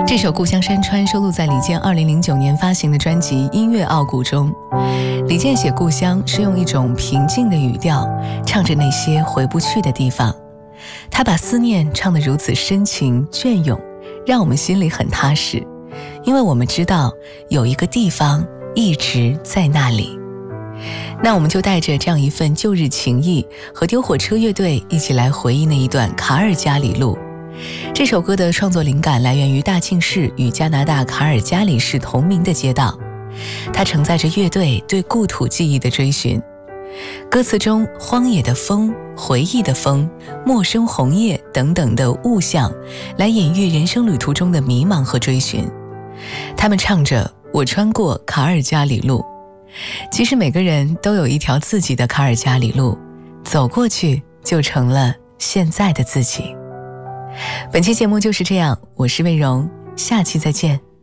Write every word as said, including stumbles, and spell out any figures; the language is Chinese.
这首《故乡山川》收录在李健二零零九年发行的专辑《音乐傲骨》中。李健写故乡是用一种平静的语调，唱着那些回不去的地方。他把思念唱得如此深情隽永，让我们心里很踏实，因为我们知道有一个地方一直在那里。那我们就带着这样一份旧日情谊，和丢火车乐队一起来回忆那一段卡尔加里路。这首歌的创作灵感来源于大庆市与加拿大卡尔加里市同名的街道，它承载着乐队对故土记忆的追寻。歌词中荒野的风、回忆的风、陌生红叶等等的物象，来隐喻人生旅途中的迷茫和追寻。他们唱着我穿过卡尔加里路，其实每个人都有一条自己的卡尔加里路，走过去就成了现在的自己。本期节目就是这样，我是魏荣，下期再见。